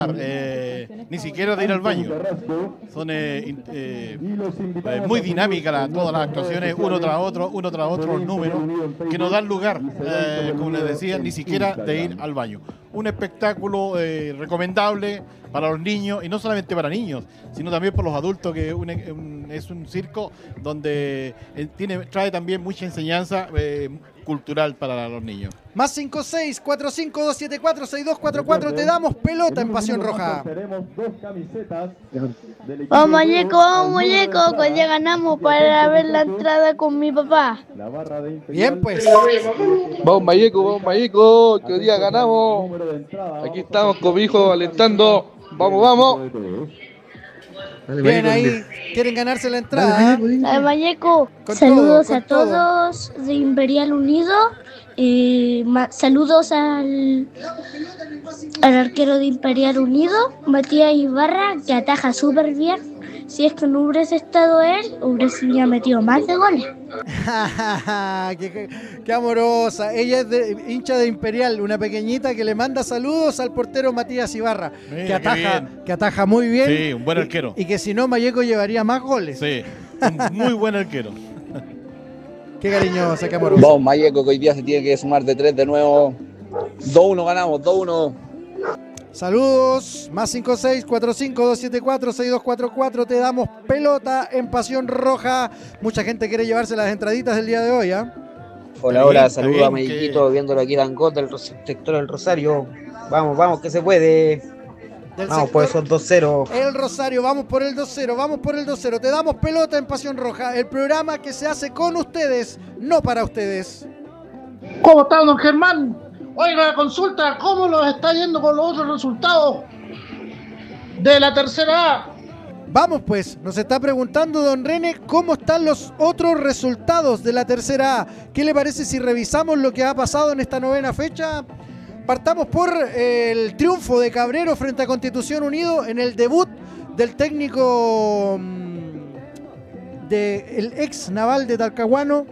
ni siquiera de ir al baño. Son muy dinámicas todas las actuaciones, uno tras otro, los números, que nos dan lugar, como les decía, ni siquiera de ir al baño. Un espectáculo recomendable para los niños, y no solamente para niños, sino también para los adultos, que es un circo donde trae también mucha enseñanza cultural para los niños. Más 5645-274-6244, te damos pelota en Pasión Roja. Vamos muñeco, que ya ganamos para ver la entrada con mi papá. Bien, pues. Vamos Mayeco, que hoy día ganamos. Aquí estamos con mi hijo alentando. Vamos. Bien, ahí quieren ganarse la entrada. Mayeco, saludos a todos de Imperial Unido. Saludos al arquero de Imperial Unido, Matías Ibarra, que ataja súper bien. Si es que no hubiese estado él, hubiese ya metido más de goles. qué amorosa. Ella es hincha de Imperial, una pequeña que le manda saludos al portero Matías Ibarra. Mira, que ataja muy bien. Sí, un buen arquero. Y que si no, Mayeco llevaría más goles. Sí, un muy buen arquero. Qué cariñosa, qué amorosa. Vamos Mayeco, que hoy día se tiene que sumar de 3 de nuevo. 2-1 ganamos, 2-1. Saludos, más 5645-274-6244, te damos pelota en Pasión Roja. Mucha gente quiere llevarse las entraditas del día de hoy, ¿eh? Hola, saludos a Mayequito, viéndolo aquí en Angol del sector del Rosario. Vamos, que se puede. Vamos por esos 2-0. El Rosario, vamos por el 2-0. Te damos pelota en Pasión Roja, el programa que se hace con ustedes, no para ustedes. ¿Cómo está, don Germán? Oiga, consulta, ¿cómo los está yendo con los otros resultados de la tercera A? Vamos pues, nos está preguntando don René cómo están los otros resultados de la tercera A. ¿Qué le parece si revisamos lo que ha pasado en esta novena fecha? Partamos por el triunfo de Cabrero frente a Constitución Unido en el debut del técnico del ex naval de Talcahuano.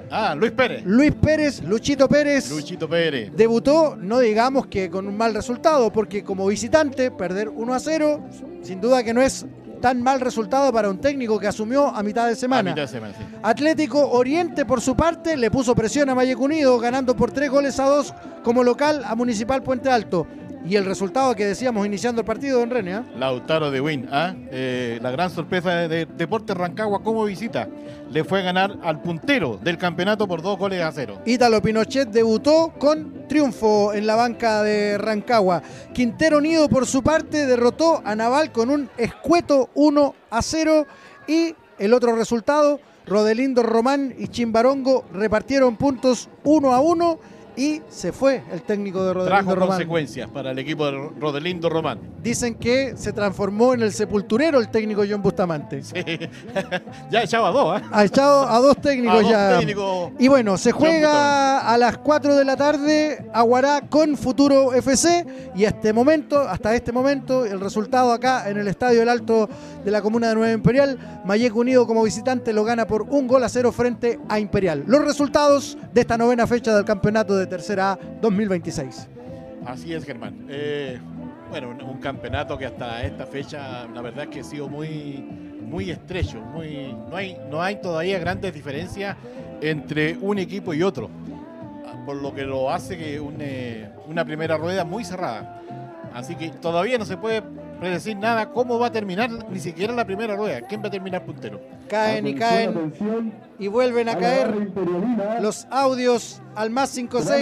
Luchito Pérez. Debutó, no digamos que con un mal resultado, porque como visitante, perder 1-0, sin duda que no es tan mal resultado para un técnico que asumió a mitad de semana. Sí. Atlético Oriente, por su parte, le puso presión a Mayeco Unido, ganando por 3-2 como local a Municipal Puente Alto. Y el resultado que decíamos iniciando el partido, don René. Lautaro de Win, la gran sorpresa de Deportes Rancagua como visita. Le fue a ganar al puntero del campeonato por 2-0. Ítalo Pinochet debutó con triunfo en la banca de Rancagua. Quintero Unido, por su parte, derrotó a Naval con un escueto 1-0. Y el otro resultado, Rodelindo Román y Chimbarongo repartieron puntos 1-1. Y se fue el técnico de Rodelindo Román. Consecuencias para el equipo de Rodelindo Román. Dicen que se transformó en el sepulturero el técnico John Bustamante. Sí. Ya ha echado a dos. Ha echado a dos técnicos ya. Y bueno, se juega a las 4 de la tarde Aguará con Futuro FC. Y hasta este momento, el resultado acá en el Estadio El Alto de la comuna de Nueva Imperial, Mayeco Unido como visitante lo gana por 1-0 frente a Imperial. Los resultados de esta novena fecha del campeonato de Tercera A 2026. Así es, Germán. Un campeonato que hasta esta fecha la verdad es que ha sido muy estrecho, no hay todavía grandes diferencias entre un equipo y otro, por lo que lo hace que una primera rueda muy cerrada. Así que todavía no se puede predecir nada cómo va a terminar, ni siquiera la primera rueda. ¿Quién va a terminar puntero? Caen y vuelven a caer los audios al más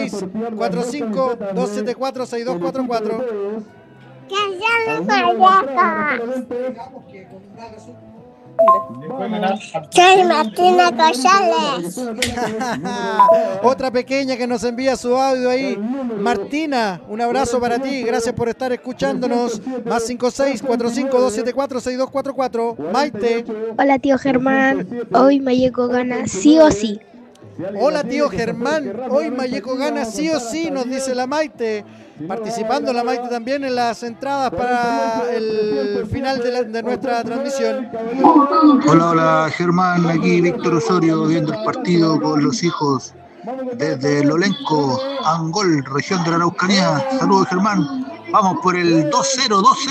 5645-274-6244. Soy Martina González. Otra pequeña que nos envía su audio ahí. Martina, un abrazo para ti. Gracias por estar escuchándonos. Más 5645-274-6244. Maite. Hola, tío Germán. Hoy Mayeco gana sí o sí. Hola, tío Germán. Hoy Mayeco gana sí o sí, nos dice la Maite. Participando la Maite también en las entradas para el final de nuestra transmisión. Hola Germán, aquí Víctor Osorio viendo el partido con los hijos desde Lolenco, Angol, región de la Araucanía. Saludos Germán, vamos por el 2-0.